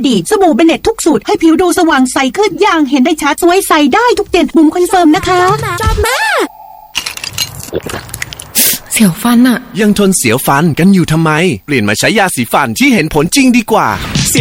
ดีสบู่เบเน็ตทุกสูตรให้ผิวดูสว่างใสขึ้นอย่างเห็นได้ชัดสวยใสได้ทุกเดือนบุ๋มคอนเฟิร์มนะคะชอบมากเสียวฟันอะยังทนเสียวฟันกันอยู่ทำไมเปลี่ยนมาใช้ยาสีฟันที่เห็นผลจริงดีกว่า